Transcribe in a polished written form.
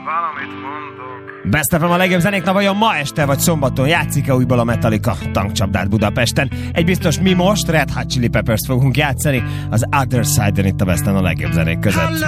valamit mondok. Best FM a legjobb zenék, na vajon ma este vagy szombaton játszik-e újból a Metallica tankcsapdát Budapesten? Egy biztos, mi most Red Hot Chili Peppers fogunk játszani az Other Side-en itt a Besten a legjobb zenék között.